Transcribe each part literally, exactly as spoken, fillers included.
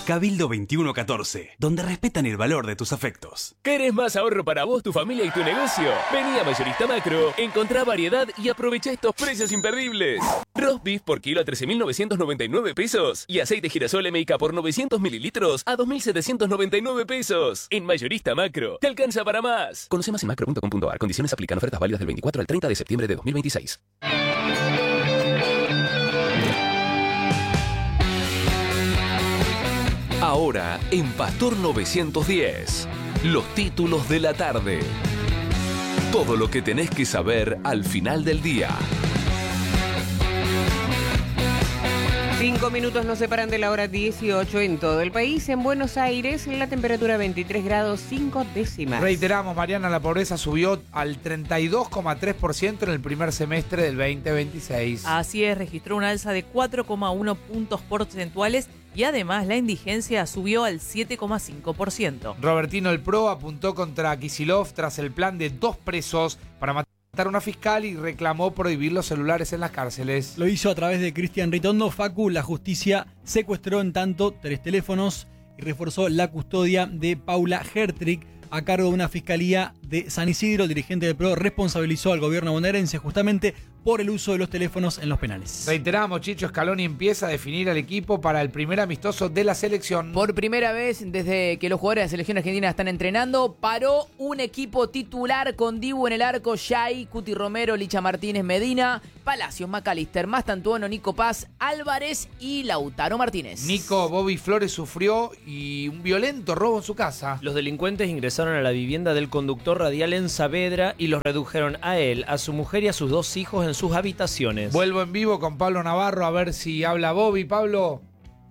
Cabildo veintiuno catorce, donde respetan el valor de tus afectos. ¿Querés más ahorro para vos, tu familia y tu negocio? Vení a Mayorista Macro, encontrá variedad y aprovecha estos precios imperdibles. Roast beef por kilo a trece mil novecientos noventa y nueve pesos y aceite girasol M I K por novecientos mililitros a dos mil setecientos noventa y nueve pesos. En Mayorista Macro, te alcanza para más. Conoce más en macro punto com punto a r. Condiciones aplican. Ofertas válidas del veinticuatro al treinta de septiembre de dos mil veintiséis. Ahora, en Pastor novecientos diez, los títulos de la tarde. Todo lo que tenés que saber al final del día. Cinco minutos nos separan de la hora dieciocho en todo el país. En Buenos Aires, la temperatura veintitrés grados cinco décimas. Reiteramos, Mariana, la pobreza subió al treinta y dos coma tres por ciento en el primer semestre del veinte veintiséis. Así es, registró una alza de cuatro coma uno puntos porcentuales y además la indigencia subió al siete coma cinco por ciento. Robertino El Pro apuntó contra Kicillof tras el plan de dos presos para matar a una fiscal y reclamó prohibir los celulares en las cárceles. Lo hizo a través de Cristian Ritondo. Facu, la justicia secuestró en tanto tres teléfonos y reforzó la custodia de Paula Hertrick a cargo de una fiscalía de San Isidro. El dirigente del P R O responsabilizó al gobierno bonaerense justamente por el uso de los teléfonos en los penales. Reiteramos, Chicho Scaloni empieza a definir al equipo para el primer amistoso de la selección. Por primera vez desde que los jugadores de la selección argentina están entrenando, paró un equipo titular con Dibu en el arco, Yay, Cuti Romero, Licha Martínez, Medina, Palacios, McAllister, Mastantuono, Nico Paz, Álvarez y Lautaro Martínez. Nico Bobby Flores sufrió y un violento robo en su casa. Los delincuentes ingresaron a la vivienda del conductor radial en Saavedra y los redujeron a él, a su mujer y a sus dos hijos en sus habitaciones. Vuelvo en vivo con Pablo Navarro a ver si habla Bobby. Pablo.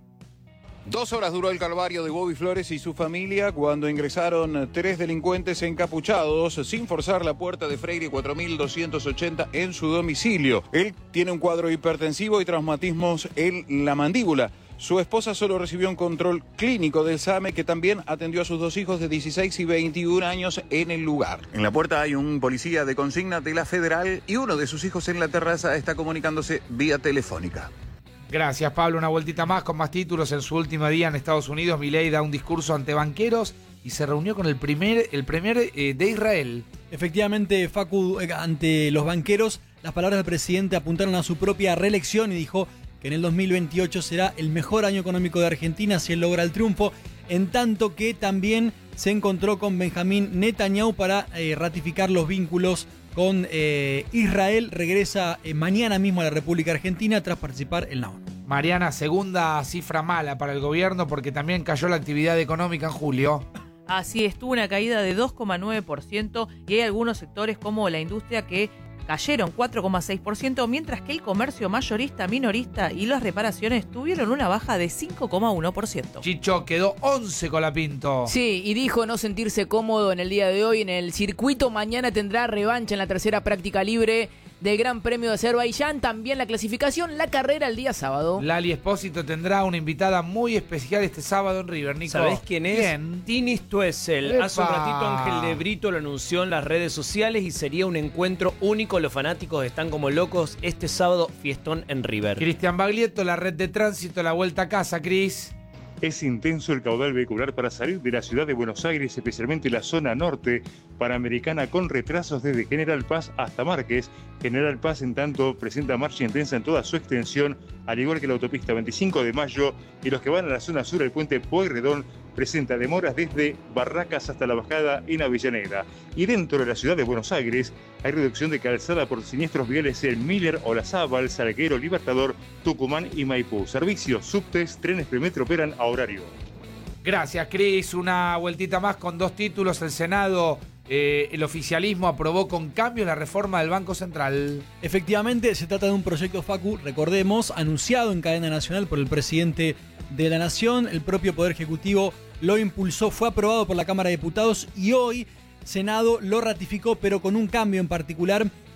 Dos horas duró el calvario de Bobby Flores y su familia cuando ingresaron tres delincuentes encapuchados sin forzar la puerta de Freire cuatro mil doscientos ochenta en su domicilio. Él tiene un cuadro hipertensivo y traumatismos en la mandíbula. Su esposa solo recibió un control clínico del SAME, que también atendió a sus dos hijos de dieciséis y veintiún años en el lugar. En la puerta hay un policía de consigna de la Federal y uno de sus hijos en la terraza está comunicándose vía telefónica. Gracias, Pablo. Una vueltita más con más títulos. En su último día en Estados Unidos, Milei da un discurso ante banqueros y se reunió con el primer, el premier eh, de Israel. Efectivamente, Facu, eh, ante los banqueros, las palabras del presidente apuntaron a su propia reelección y dijo que en el dos mil veintiocho será el mejor año económico de Argentina si él logra el triunfo, en tanto que también se encontró con Benjamín Netanyahu para eh, ratificar los vínculos con eh, Israel. Regresa eh, mañana mismo a la República Argentina tras participar en la ONU. Mariana, segunda cifra mala para el gobierno porque también cayó la actividad económica en julio. Así es, tuvo una caída de dos coma nueve por ciento y hay algunos sectores como la industria que cayeron cuatro coma seis por ciento, mientras que el comercio mayorista, minorista y las reparaciones tuvieron una baja de cinco coma uno por ciento. Chicho quedó once Colapinto. Sí, y dijo no sentirse cómodo en el día de hoy en el circuito. Mañana tendrá revancha en la tercera práctica libre del Gran Premio de Azerbaiyán. También la clasificación, la carrera el día sábado. Lali Espósito tendrá una invitada muy especial este sábado en River, Nico. ¿Sabés quién es? ¿Quién? Tini Stoessel. ¡Epa! Hace un ratito Ángel de Brito lo anunció en las redes sociales y sería un encuentro único. Los fanáticos están como locos. Este sábado, fiestón en River. Cristian Baglietto, la red de tránsito, la vuelta a casa, Cris. Es intenso el caudal vehicular para salir de la ciudad de Buenos Aires, especialmente la zona norte panamericana, con retrasos desde General Paz hasta Márquez. General Paz, en tanto, presenta marcha intensa en toda su extensión, al igual que la autopista veinticinco de mayo, y los que van a la zona sur, el puente Pueyrredón, presenta demoras desde Barracas hasta la bajada en Avellaneda. Y dentro de la ciudad de Buenos Aires hay reducción de calzada por siniestros viales en Miller, Olazábal, Salguero, Libertador, Tucumán y Maipú. Servicios, subtes, trenes premetro operan a horario. Gracias, Cris. Una vueltita más con dos títulos. El Senado, eh, el oficialismo aprobó con cambios la reforma del Banco Central. Efectivamente, se trata de un proyecto, Facu, recordemos, anunciado en cadena nacional por el presidente de la Nación. El propio Poder Ejecutivo lo impulsó, fue aprobado por la Cámara de Diputados y hoy Senado lo ratificó, pero con un cambio en particular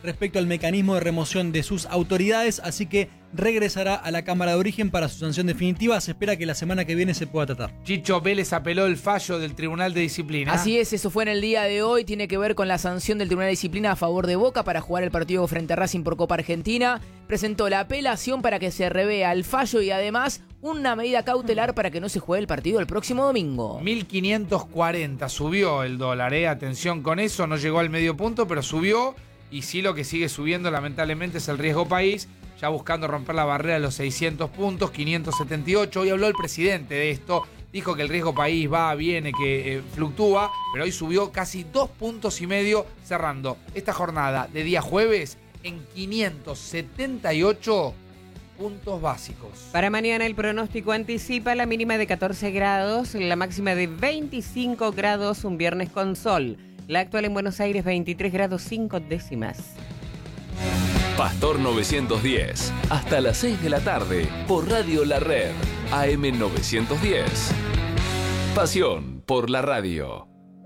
respecto al mecanismo de remoción de sus autoridades, así que regresará a la Cámara de Origen para su sanción definitiva. Se espera que la semana que viene se pueda tratar. Chicho Vélez apeló el fallo del Tribunal de Disciplina. Así es, eso fue en el día de hoy. Tiene que ver con la sanción del Tribunal de Disciplina a favor de Boca para jugar el partido frente a Racing por Copa Argentina. Presentó la apelación para que se revea el fallo y además una medida cautelar para que no se juegue el partido el próximo domingo. mil quinientos cuarenta subió el dólar, ¿eh? Atención con eso, no llegó al medio punto, pero subió. Y sí, lo que sigue subiendo lamentablemente es el riesgo país, ya buscando romper la barrera de los seiscientos puntos, quinientos setenta y ocho. Hoy habló el presidente de esto, dijo que el riesgo país va, viene, que eh, fluctúa, pero hoy subió casi dos puntos y medio, cerrando esta jornada de día jueves en quinientos setenta y ocho puntos básicos. Para mañana el pronóstico anticipa la mínima de catorce grados, la máxima de veinticinco grados, un viernes con sol. La actual en Buenos Aires, veintitrés grados cinco décimas. Pastor novecientos diez, hasta las seis de la tarde, por Radio La Red, A M novecientos diez. Pasión por la radio.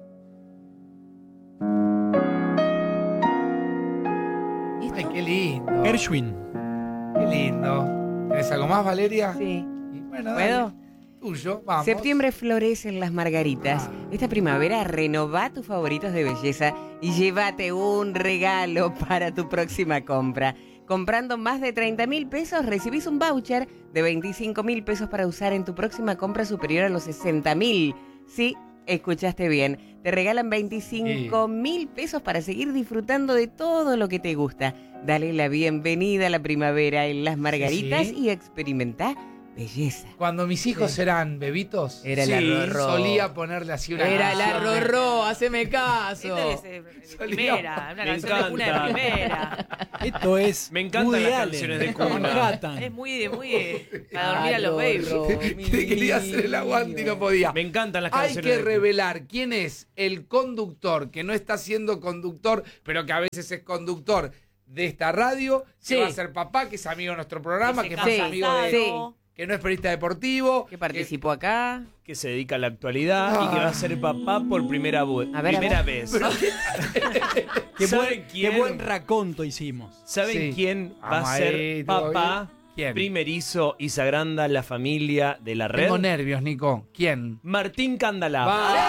Ay, qué lindo. Gershwin. Qué lindo. ¿Tenés algo más, Valeria? Sí. Y bueno, ¿Puedo? dale. Tuyo, vamos. Septiembre florecen las margaritas. Esta primavera renová tus favoritos de belleza y llévate un regalo para tu próxima compra. Comprando más de treinta mil pesos recibís un voucher de veinticinco mil pesos para usar en tu próxima compra superior a los sesenta mil. Sí, escuchaste bien. Te regalan veinticinco mil pesos para seguir disfrutando de todo lo que te gusta. Dale la bienvenida a la primavera en las margaritas Sí. y experimentá belleza. Cuando mis hijos eran bebitos, Era el sí, arrorró. solía ponerle así una Era el canción de- arrorró, haceme caso. Esta es eh, primera, una Me canción de cuna de encanta. primera. Esto es Me encantan Woody las Allen. canciones de cuna. Manhattan. Es muy de, muy de, para dormir a los babies. Arrorró, que quería hacer el aguante y no podía. Me encantan las Hay canciones que de cuna. revelar quién es el conductor que no está siendo conductor, pero que a veces es conductor de esta radio, Sí. que va a ser papá, que es amigo de nuestro programa, Que que se es más casa, amigo de... sí. que no es periodista deportivo. Que participó acá. Que se dedica a la actualidad y que va a ser papá por primera, bu- A ver, a primera ver. vez. Qué ¿Saben buen, quién? qué buen raconto hicimos. ¿Saben Sí. quién va a ser Amadito, papá ¿quién? primerizo y se agranda la familia de la red? Tengo nervios, Nico. ¿Quién? Martín Candalá.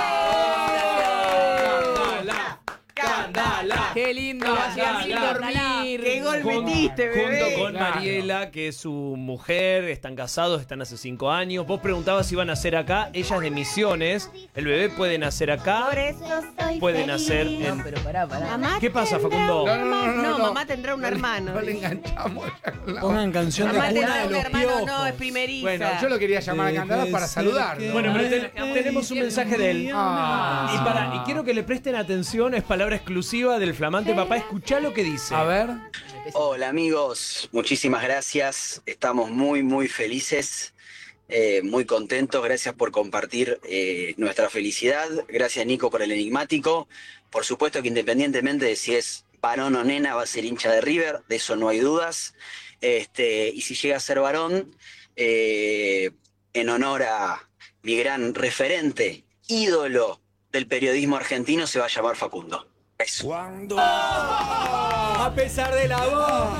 Candala, Candala. Qué lindo, Candala. hacía sin dormir. ¡Qué gol Jun- metiste, bebé! Junto con Claro. Mariela, que es su mujer, están casados, están hace cinco años. Vos preguntabas si iban a nacer acá, ella es de Misiones. El bebé puede nacer acá, Por eso soy puede feliz. nacer No, en... pero pará, pará. Mamá ¿Qué pasa, tendrá Facundo? un No, no, no, no, No, no. mamá tendrá un No le- hermano. No le enganchamos ya con la Pongan canción de Mamá cuna tendrá de un los hermano, no, piojos. es primeriza. Bueno, yo lo quería llamar a Candala para saludarlo. Bueno, pero ten- tenemos un mensaje de él. Ah. Y, para, y quiero que le presten atención, es palabra exclusiva del flamante papá. Escuchá lo que dice. A ver. Hola amigos, muchísimas gracias. Estamos muy, muy felices, eh, muy contentos. Gracias por compartir eh, nuestra felicidad. Gracias Nico por el enigmático. Por supuesto que independientemente de si es varón o nena, va a ser hincha de River, de eso no hay dudas. Este, y si llega a ser varón, eh, en honor a mi gran referente, ídolo del periodismo argentino, se va a llamar Facundo. Eso. A pesar de la voz.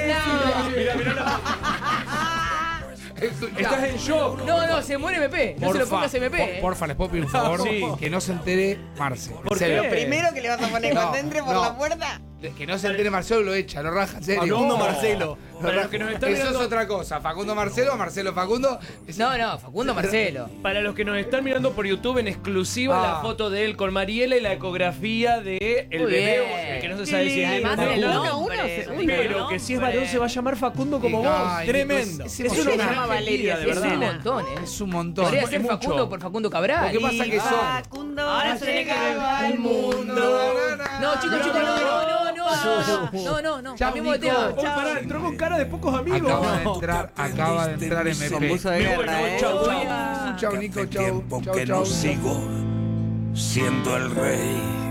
Estás en shock. No, no, se muere M P. No se lo pongas M P. por- eh. porfa, les puedo pedir un favor. Sí. Que no se entere Marce. En ¿Por serio. qué? Primero que le vas a poner No, cuando entre por no. la puerta. Que no se entere Marcelo, lo echa, lo raja, en serio. Facundo Oh. Marcelo. Para los que nos están Eso mirando- es otra cosa. Facundo Marcelo, Marcelo Facundo. Es- No, no, Facundo Marcelo. Para los que nos están mirando por YouTube, en exclusiva Ah. la foto de él con Mariela y la ecografía de el Muy bebé, bien. el que no se sabe si es Además niño o del varón. nombre. Uno se- uno, Pero ¿no? que si es varón se va a llamar Facundo como Ay, vos. Nico, Tremendo. Es, Es es una se llama energía, Valeria, de sí, Es un verdad. montón, ¿eh? Es un montón. Podría es ser mucho. Facundo por Facundo Cabral. Lo que pasa es que son- Facundo Ahora se tiene que llegaba ver al mundo. No, chicos, chicos, no, no, no, no, no, no, no, Chao, cambiemos de Nico. tema. Uy, pará, entró con cara de pocos amigos. Acaba de entrar, acaba de entrar M Con P. buzo de Me guerra, voy, ¿eh? chau, chau. Uy, Chau, Nico, chau. tiempo Chau, que chau. no sigo siendo el rey.